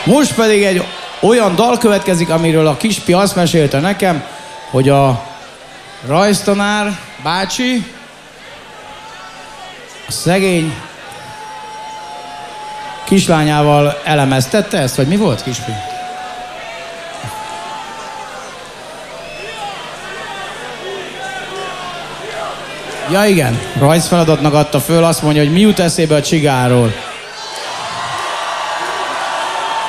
Most pedig egy olyan dal következik, amiről a kispi azt mesélte nekem, hogy a rajztanár bácsi a szegény kislányával elemeztette ezt, vagy mi volt, kispi? Ja igen, rajzfeladatnak adta föl, azt mondja, hogy mi jut eszébe a csigáról.